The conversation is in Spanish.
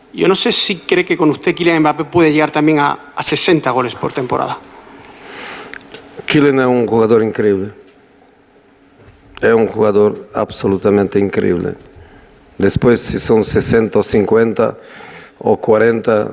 Yo no sé si cree que con usted Kylian Mbappé puede llegar también a 60 goles por temporada. Kylian es un jugador increíble. Es un jugador absolutamente increíble. Después, si son 60 o 50 o 40,